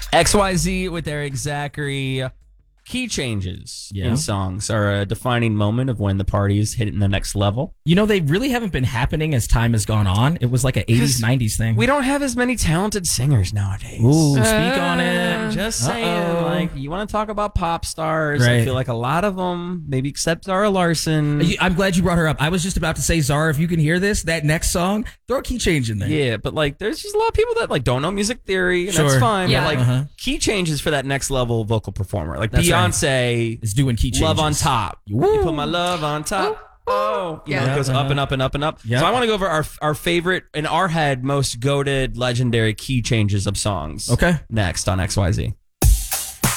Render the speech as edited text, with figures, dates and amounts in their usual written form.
XYZ with Eric Zachary. Key changes in songs are a defining moment of when the party is hitting the next level. You know, they really haven't been happening as time has gone on. It was like an 80s, 90s thing. We don't have as many talented singers nowadays. Ooh, speak on it. Just saying, like, you want to talk about pop stars. I feel like a lot of them, maybe except Zara Larson. I'm glad you brought her up. I was just about to say, Zara, if you can hear this, that next song, throw a key change in there. Yeah, but like, there's just a lot of people that like don't know music theory, and that's fine. Yeah. But like, key changes for that next level vocal performer. Like Beyonce is doing key changes. Love on top. You put my love on top. You know, it goes up and up and up and up. So I want to go over our favorite, in our head, most goated, legendary key changes of songs. Okay. Next on XYZ.